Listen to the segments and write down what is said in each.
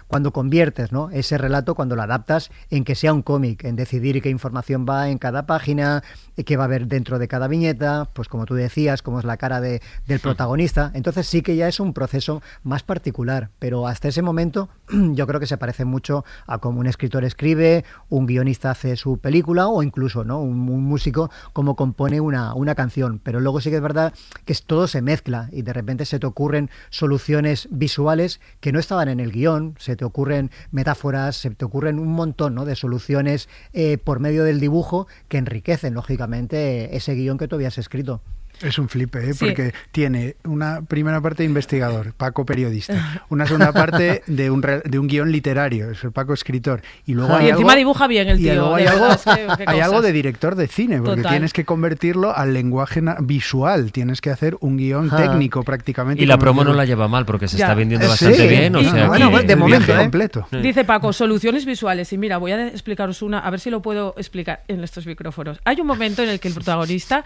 cuando conviertes, ¿no?, ese relato, cuando lo adaptas en que sea un cómic, en decidir qué información va en cada página, qué va a haber dentro de cada viñeta, pues como tú decías, cómo es la cara del protagonista. Entonces sí que ya es un proceso más particular, pero hasta ese momento yo creo que se parece mucho a cómo un escritor escribe, un guionista hace su película o incluso, ¿no?, un músico como compone una canción. Pero luego sí que es verdad que todo se mezcla y de repente se te ocurren soluciones visuales que no estaban en el guión, se te ocurren metáforas, se te ocurren un montón, ¿no?, de soluciones por medio del dibujo que enriquecen lógicamente ese guión que tú habías escrito. Es un flipe, porque tiene una primera parte de investigador, Paco periodista, una segunda parte de un guión literario, es el Paco escritor, y luego hay encima algo, dibuja bien el tío. Y luego hay algo de director de cine, porque Total. tienes que convertirlo al lenguaje visual, tienes que hacer un guión técnico prácticamente. Y la promo no la lleva mal, porque se está vendiendo bastante bien. O sea, bueno, de momento, completo. Dice Paco, soluciones visuales. Y mira, voy a explicaros una, a ver si lo puedo explicar en estos micrófonos. Hay un momento en el que el protagonista...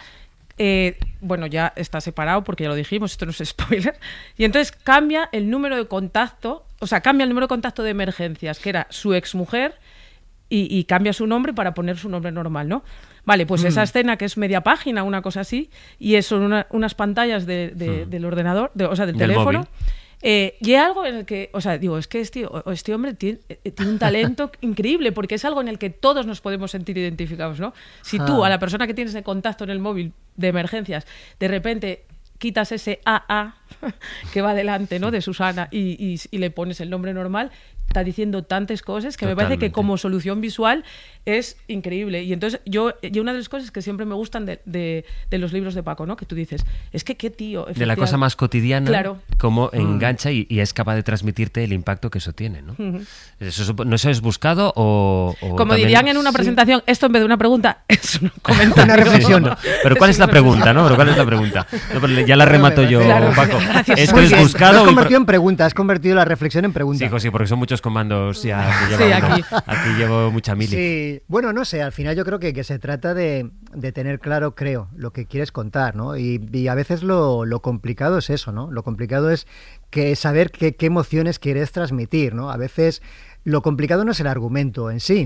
bueno, ya está separado porque ya lo dijimos, esto no es spoiler, y entonces cambia el número de contacto, de emergencias, que era su exmujer, y cambia su nombre para poner su nombre normal, ¿no? Vale, pues esa escena que es media página, una cosa así, y son unas pantallas del ordenador, del teléfono. Móvil. Y algo en el que, o sea, digo, es que este hombre tiene un talento increíble, porque es algo en el que todos nos podemos sentir identificados, ¿no? Si tú, a la persona que tienes de contacto en el móvil de emergencias, de repente quitas ese AA que va delante, ¿no?, de Susana y le pones el nombre normal, está diciendo tantas cosas que me parece que como solución visual es increíble. Y entonces y una de las cosas que siempre me gustan de los libros de Paco, ¿no?, que tú dices, es que qué tío. De la cosa más cotidiana, claro, cómo engancha y es capaz de transmitirte el impacto que eso tiene, ¿no? ¿No se has buscado o como también... dirían en una presentación, esto en vez de una pregunta es un comentario. Una reflexión. Pero ¿cuál es la pregunta, no? No, pero ya la remato yo, Claro, Paco. gracias. Esto Muy es bien. buscado... Lo has convertido en pregunta, has convertido la reflexión en pregunta. Sí, porque son muchos comandos ya que Sí, lleva uno. aquí. Aquí llevo mucha mili. Sí, bueno, no sé, al final yo creo que se trata de tener claro, lo que quieres contar, ¿no? Y a veces lo complicado es eso, ¿no? Lo complicado es que saber qué emociones quieres transmitir, ¿no? A veces lo complicado no es el argumento en sí,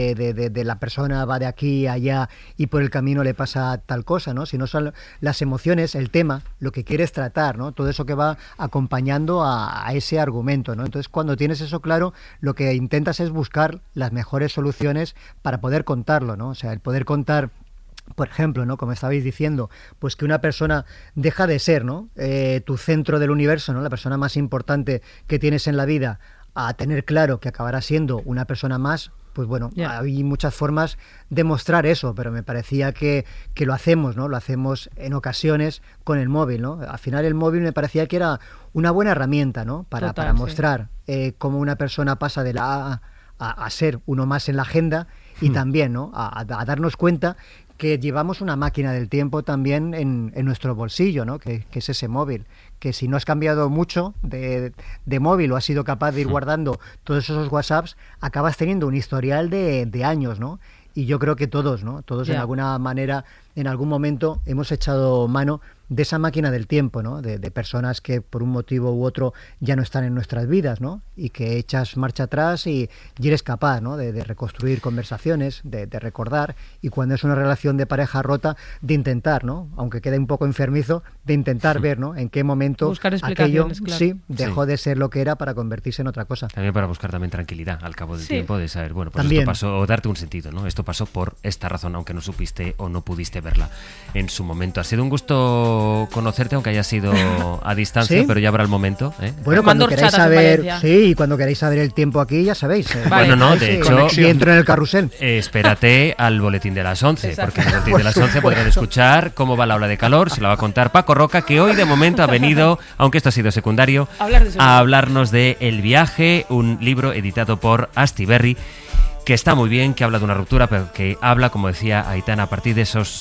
de la persona va de aquí a allá y por el camino le pasa tal cosa, ¿no? Sino son las emociones, el tema, lo que quieres tratar, ¿no? Todo eso que va acompañando a ese argumento, ¿no? Entonces, cuando tienes eso claro, lo que intentas es buscar las mejores soluciones para poder contarlo, ¿no? O sea, el poder contar, por ejemplo, ¿no?, como estabais diciendo, pues que una persona deja de ser, ¿no?, tu centro del universo, ¿no?, la persona más importante que tienes en la vida, a tener claro que acabará siendo una persona más. Pues bueno, hay muchas formas de mostrar eso, pero me parecía que lo hacemos, ¿no? Lo hacemos en ocasiones con el móvil, ¿no? Al final el móvil me parecía que era una buena herramienta, ¿no?, para mostrar cómo una persona pasa de la a ser uno más en la agenda y también, ¿no?, a darnos cuenta que llevamos una máquina del tiempo también en nuestro bolsillo, ¿no?, que es ese móvil, que si no has cambiado mucho de móvil o has sido capaz de ir guardando todos esos WhatsApps, acabas teniendo un historial de años, ¿no? Y yo creo que todos, ¿no? Todos en alguna manera, en algún momento, hemos echado mano de esa máquina del tiempo, ¿no? De personas que por un motivo u otro ya no están en nuestras vidas, ¿no? Y que echas marcha atrás y eres capaz, ¿no?, de reconstruir conversaciones, de recordar, y cuando es una relación de pareja rota, de intentar, ¿no?, aunque quede un poco enfermizo, de intentar ver, ¿no?, en qué momento aquello dejó de ser lo que era para convertirse en otra cosa. También para buscar también tranquilidad al cabo del tiempo, de saber, bueno, pues esto pasó, o darte un sentido, ¿no? Esto pasó por esta razón, aunque no supiste o no pudiste verla en su momento. Ha sido un gusto conocerte, aunque haya sido a distancia, pero ya habrá el momento, ¿eh? Bueno, cuando queráis saber, cuando queráis saber el tiempo aquí, ya sabéis. Bueno, no, de hecho, y entro en el carrusel. Espérate al boletín de las 11, porque en el boletín de las 11 podrán escuchar cómo va la ola de calor, se la va a contar Paco Roca, que hoy de momento ha venido, aunque esto ha sido secundario, a hablarnos de El viaje, un libro editado por Astiberri, que está muy bien, que habla de una ruptura, pero que habla, como decía Aitana, a partir de esos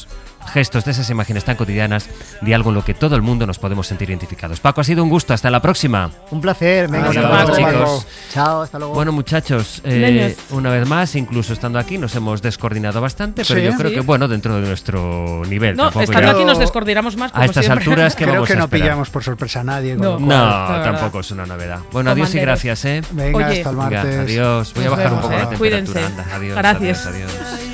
gestos, de esas imágenes tan cotidianas de algo en lo que todo el mundo nos podemos sentir identificados. Paco, ha sido un gusto. Hasta la próxima. Un placer. Venga, hasta luego, chicos. Chao, hasta luego. Bueno, muchachos, una vez más, incluso estando aquí, nos hemos descoordinado bastante, pero yo creo que, bueno, dentro de nuestro nivel. No, estando aquí nos descoordinamos más, como a estas siempre. alturas que creo vamos que a no esperar. pillamos por sorpresa a nadie. No, tampoco es una novedad. Bueno, adiós y gracias, Venga, hasta el martes. Venga, adiós. Voy a bajar un poco la temperatura. Cuídense. Anda, adiós, Gracias. adiós.